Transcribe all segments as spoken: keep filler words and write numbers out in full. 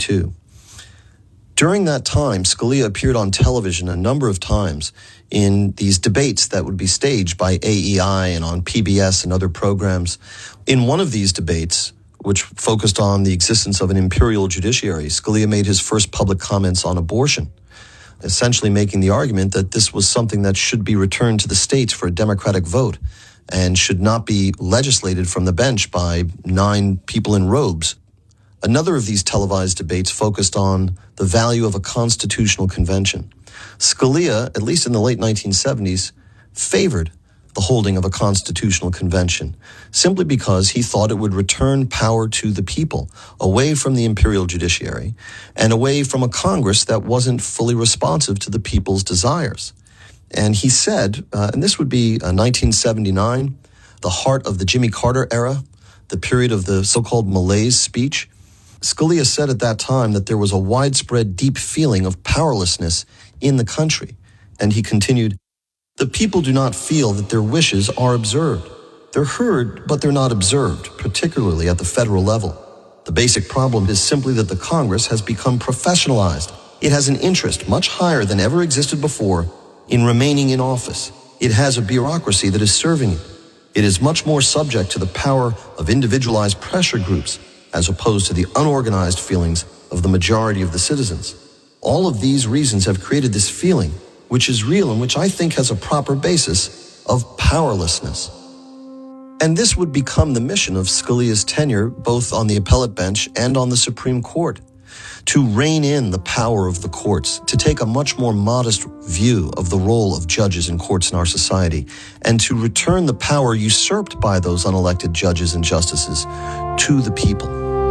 eighty-two. During that time, Scalia appeared on television a number of times in these debates that would be staged by A E I and on P B S and other programs. In one of these debates, which focused on the existence of an imperial judiciary, Scalia made his first public comments on abortion, essentially making the argument that this was something that should be returned to the states for a democratic vote and should not be legislated from the bench by nine people in robes. Another of these televised debates focused on the value of a constitutional convention. Scalia, at least in the late nineteen seventies, favored the holding of a constitutional convention simply because he thought it would return power to the people, away from the imperial judiciary and away from a Congress that wasn't fully responsive to the people's desires. And he said, uh, and this would be uh, nineteen seventy-nine, the heart of the Jimmy Carter era, the period of the so-called malaise speech. Scalia said at that time that there was a widespread deep feeling of powerlessness in the country. And he continued, "The people do not feel that their wishes are observed. They're heard, but they're not observed, particularly at the federal level. The basic problem is simply that the Congress has become professionalized. It has an interest much higher than ever existed before in remaining in office. It has a bureaucracy that is serving it. It is much more subject to the power of individualized pressure groups as opposed to the unorganized feelings of the majority of the citizens. All of these reasons have created this feeling, which is real and which I think has a proper basis, of powerlessness." And this would become the mission of Scalia's tenure, both on the appellate bench and on the Supreme Court, to rein in the power of the courts, to take a much more modest view of the role of judges and courts in our society, and to return the power usurped by those unelected judges and justices to the people.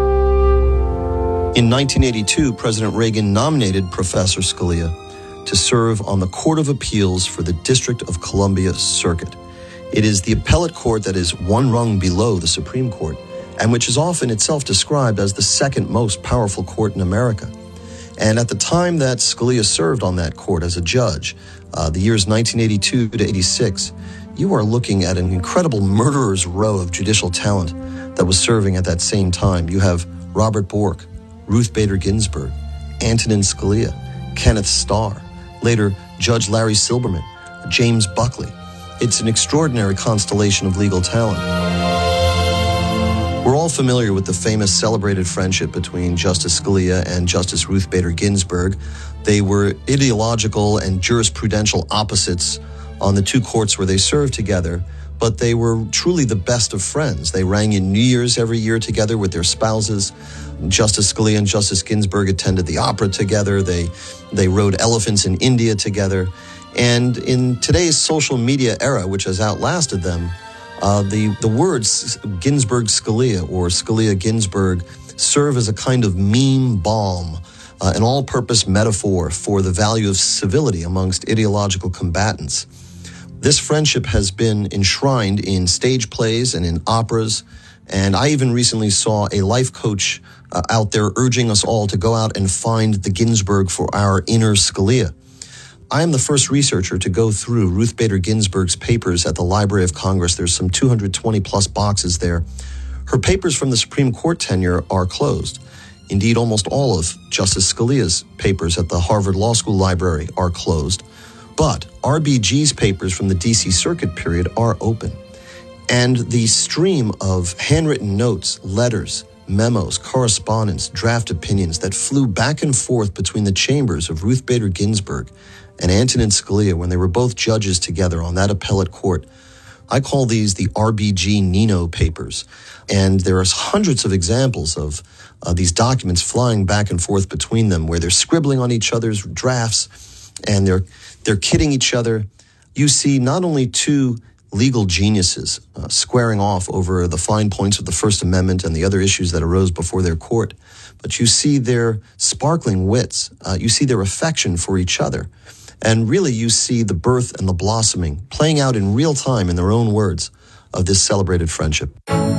In nineteen eighty-two, President Reagan nominated Professor Scalia to serve on the Court of Appeals for the District of Columbia Circuit. It is the appellate court that is one rung below the Supreme Court, and which is often itself described as the second most powerful court in America. And at the time that Scalia served on that court as a judge, uh, the years nineteen eighty-two to eighty-six, you are looking at an incredible murderer's row of judicial talent that was serving at that same time. You have Robert Bork, Ruth Bader Ginsburg, Antonin Scalia, Kenneth Starr, later Judge Larry Silberman, James Buckley. It's an extraordinary constellation of legal talent. We're all familiar with the famous celebrated friendship between Justice Scalia and Justice Ruth Bader Ginsburg. They were ideological and jurisprudential opposites on the two courts where they served together, but they were truly the best of friends. They rang in New Year's every year together with their spouses. Justice Scalia and Justice Ginsburg attended the opera together. They they rode elephants in India together. And in today's social media era, which has outlasted them, uh, the, the words Ginsburg-Scalia or Scalia-Ginsburg serve as a kind of meme balm, uh, an all-purpose metaphor for the value of civility amongst ideological combatants. This friendship has been enshrined in stage plays and in operas, and I even recently saw a life coach uh, out there urging us all to go out and find the Ginsburg for our inner Scalia. I am the first researcher to go through Ruth Bader Ginsburg's papers at the Library of Congress. There's some two hundred twenty plus boxes there. Her papers from the Supreme Court tenure are closed. Indeed, almost all of Justice Scalia's papers at the Harvard Law School Library are closed. But R B G's papers from the D C Circuit period are open. And the stream of handwritten notes, letters, memos, correspondence, draft opinions that flew back and forth between the chambers of Ruth Bader Ginsburg and Antonin Scalia when they were both judges together on that appellate court, I call these the R B G Nino papers. And there are hundreds of examples of uh, these documents flying back and forth between them where they're scribbling on each other's drafts and they're they're kidding each other. You see not only two legal geniuses uh, squaring off over the fine points of the First Amendment and the other issues that arose before their court, but you see their sparkling wits. Uh, you see their affection for each other. And really you see the birth and the blossoming playing out in real time, in their own words, of this celebrated friendship.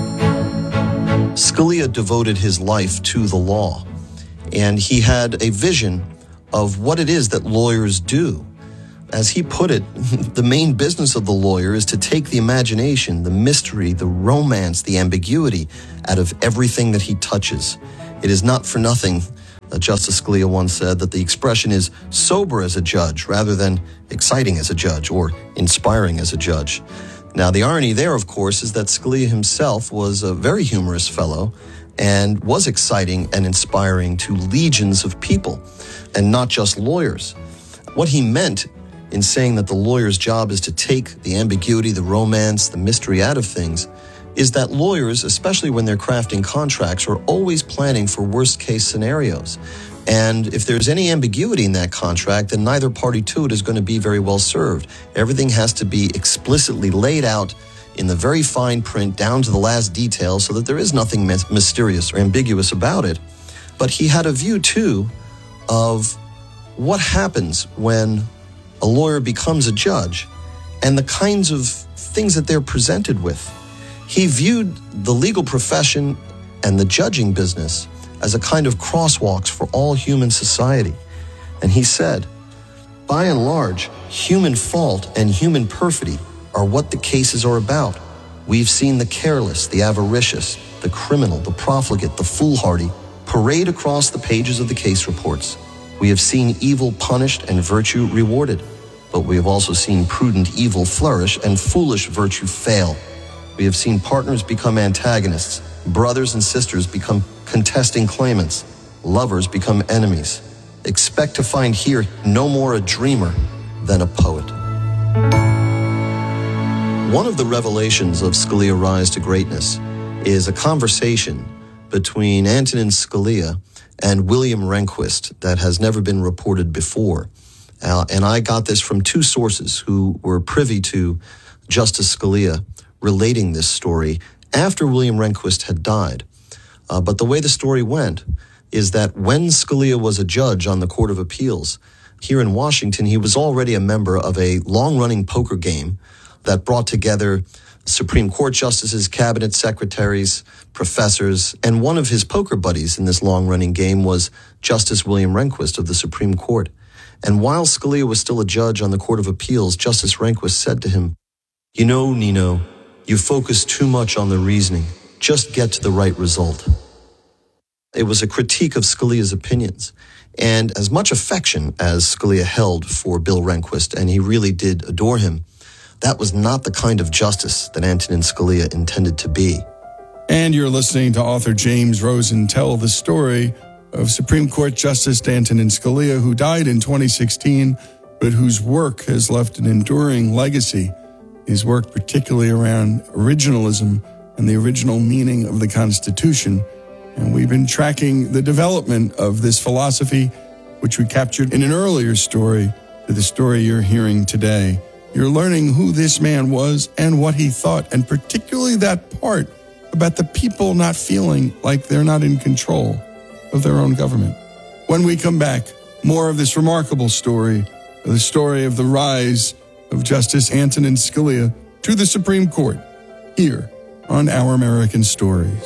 Scalia devoted his life to the law, and he had a vision of what it is that lawyers do. As he put it, the main business of the lawyer is to take the imagination, the mystery, the romance, the ambiguity out of everything that he touches. It is not for nothing Uh, Justice Scalia once said that the expression is sober as a judge rather than exciting as a judge or inspiring as a judge. Now, the irony there, of course, is that Scalia himself was a very humorous fellow and was exciting and inspiring to legions of people, and not just lawyers. What he meant in saying that the lawyer's job is to take the ambiguity, the romance, the mystery out of things is that lawyers, especially when they're crafting contracts, are always planning for worst-case scenarios. And if there's any ambiguity in that contract, then neither party to it is going to be very well served. Everything has to be explicitly laid out in the very fine print down to the last detail so that there is nothing mysterious or ambiguous about it. But he had a view, too, of what happens when a lawyer becomes a judge and the kinds of things that they're presented with. He viewed the legal profession and the judging business as a kind of crosswalks for all human society. And he said, by and large, human fault and human perfidy are what the cases are about. We've seen the careless, the avaricious, the criminal, the profligate, the foolhardy parade across the pages of the case reports. We have seen evil punished and virtue rewarded, but we have also seen prudent evil flourish and foolish virtue fail. We have seen partners become antagonists, brothers and sisters become contesting claimants, lovers become enemies. Expect to find here no more a dreamer than a poet. One of the revelations of Scalia's rise to greatness is a conversation between Antonin Scalia and William Rehnquist that has never been reported before. Uh, and I got this from two sources who were privy to Justice Scalia relating this story after William Rehnquist had died. Uh, but the way the story went is that when Scalia was a judge on the Court of Appeals here in Washington, he was already a member of a long-running poker game that brought together Supreme Court justices, cabinet secretaries, professors, and one of his poker buddies in this long-running game was Justice William Rehnquist of the Supreme Court. And while Scalia was still a judge on the Court of Appeals, Justice Rehnquist said to him, "You know, Nino, you focus too much on the reasoning. Just get to the right result." It was a critique of Scalia's opinions. And as much affection as Scalia held for Bill Rehnquist, and he really did adore him, that was not the kind of justice that Antonin Scalia intended to be. And you're listening to author James Rosen tell the story of Supreme Court Justice Antonin Scalia, who died in twenty sixteen, but whose work has left an enduring legacy. He's worked particularly around originalism and the original meaning of the Constitution. And we've been tracking the development of this philosophy, which we captured in an earlier story, to the story you're hearing today. You're learning who this man was and what he thought, and particularly that part about the people not feeling like they're not in control of their own government. When we come back, more of this remarkable story, the story of the rise of Justice Antonin Scalia to the Supreme Court, here on Our American Stories.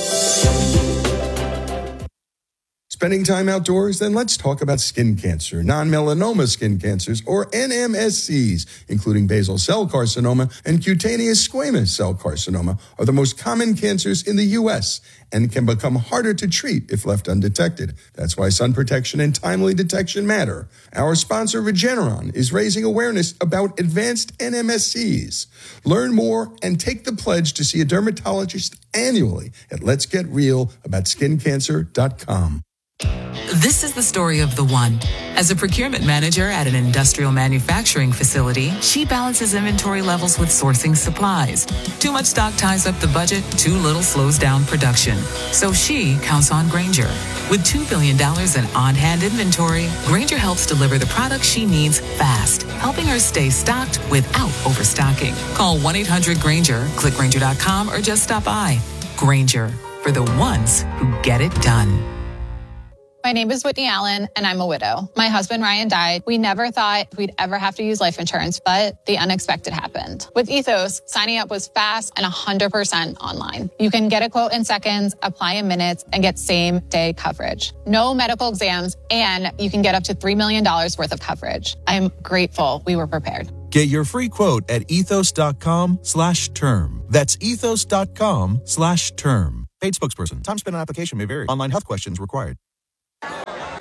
Spending time outdoors? Then let's talk about skin cancer. Non-melanoma skin cancers, or N M S Cs, including basal cell carcinoma and cutaneous squamous cell carcinoma, are the most common cancers in the U S and can become harder to treat if left undetected. That's why sun protection and timely detection matter. Our sponsor, Regeneron, is raising awareness about advanced N M S Cs. Learn more and take the pledge to see a dermatologist annually at lets get real about skin cancer dot com. This is the story of the one. As a procurement manager at an industrial manufacturing facility, she balances inventory levels with sourcing supplies. Too much stock ties up the budget, too little slows down production. So she counts on Grainger. With two billion dollars in on-hand inventory, Grainger helps deliver the products she needs fast, helping her stay stocked without overstocking. Call one eight hundred Grainger, click Grainger dot com, or just stop by. Grainger, for the ones who get it done. My name is Whitney Allen, and I'm a widow. My husband, Ryan, died. We never thought we'd ever have to use life insurance, but the unexpected happened. With Ethos, signing up was fast and one hundred percent online. You can get a quote in seconds, apply in minutes, and get same-day coverage. No medical exams, and you can get up to three million dollars worth of coverage. I'm grateful we were prepared. Get your free quote at ethos.com slash term. That's ethos.com slash term. Paid spokesperson. Time spent on application may vary. Online health questions required.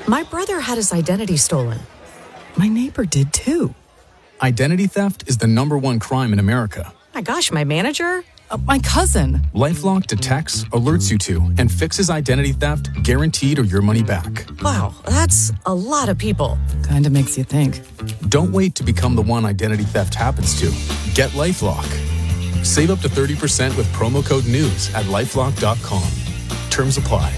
My brother had his identity stolen. My neighbor did too. Identity theft is the number one crime in America. My gosh, my manager? Uh, my cousin. LifeLock detects, alerts you to, and fixes identity theft guaranteed or your money back. Wow, that's a lot of people. Kinda makes you think. Don't wait to become the one identity theft happens to. Get LifeLock. Save up to thirty percent with promo code NEWS at lifelock dot com. Terms apply.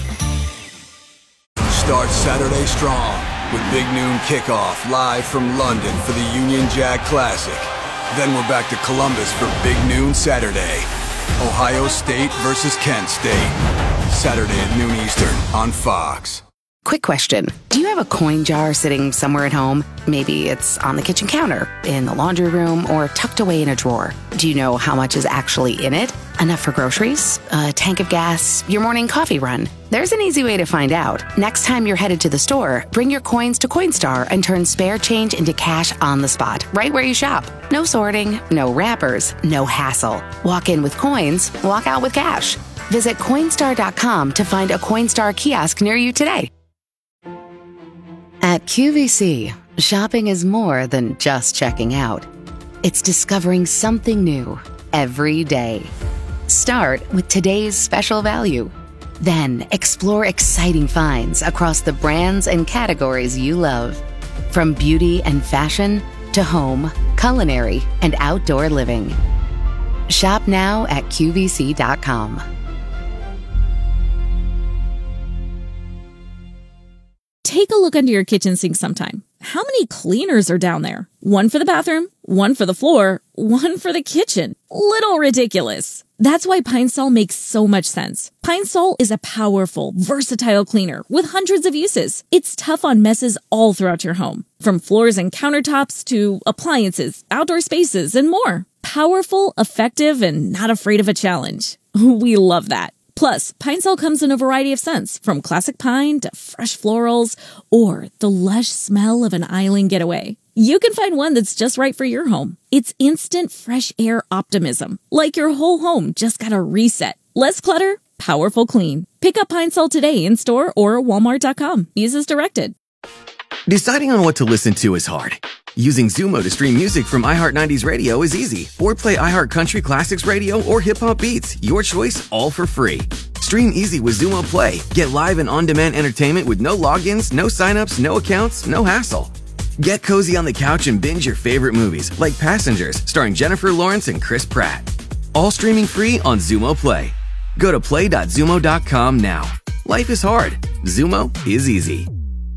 Start Saturday strong with Big Noon Kickoff live from London for the Union Jack Classic. Then we're back to Columbus for Big Noon Saturday. Ohio State versus Kent State. Saturday at noon Eastern on Fox. Quick question. Do you have a coin jar sitting somewhere at home? Maybe it's on the kitchen counter, in the laundry room, or tucked away in a drawer. Do you know how much is actually in it? Enough for groceries? A tank of gas? Your morning coffee run? There's an easy way to find out. Next time you're headed to the store, bring your coins to Coinstar and turn spare change into cash on the spot, right where you shop. No sorting, no wrappers, no hassle. Walk in with coins, walk out with cash. Visit Coinstar dot com to find a Coinstar kiosk near you today. At Q V C, shopping is more than just checking out. It's discovering something new every day. Start with today's special value. Then explore exciting finds across the brands and categories you love. From beauty and fashion to home, culinary, and outdoor living. Shop now at Q V C dot com. Take a look under your kitchen sink sometime. How many cleaners are down there? One for the bathroom, one for the floor, one for the kitchen. Little ridiculous. That's why Pine Sol makes so much sense. Pine Sol is a powerful, versatile cleaner with hundreds of uses. It's tough on messes all throughout your home, from floors and countertops to appliances, outdoor spaces, and more. Powerful, effective, and not afraid of a challenge. We love that. Plus, Pine Sol comes in a variety of scents, from classic pine to fresh florals, or the lush smell of an island getaway. You can find one that's just right for your home. It's instant fresh air optimism, like your whole home just got a reset. Less clutter, powerful clean. Pick up Pine Sol today in store or walmart dot com. Use as directed. Deciding on what to listen to is hard. Using Zumo to stream music from iHeart nineties Radio is easy. Or play iHeart Country Classics Radio or Hip Hop Beats. Your choice, all for free. Stream easy with Zumo Play. Get live and on-demand entertainment with no logins, no signups, no accounts, no hassle. Get cozy on the couch and binge your favorite movies, like Passengers, starring Jennifer Lawrence and Chris Pratt. All streaming free on Zumo Play. Go to play dot zumo dot com now. Life is hard. Zumo is easy.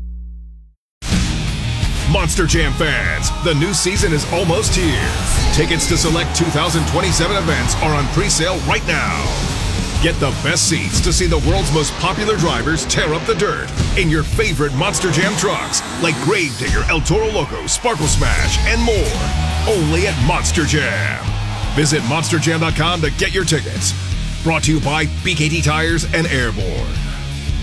Monster Jam fans, the new season is almost here. Tickets to select two thousand twenty-seven events are on pre-sale right now. Get the best seats to see the world's most popular drivers tear up the dirt in your favorite Monster Jam trucks, like Gravedigger, El Toro Loco, Sparkle Smash, and more. Only at Monster Jam. Visit monster jam dot com to get your tickets. Brought to you by B K T Tires and Airborne.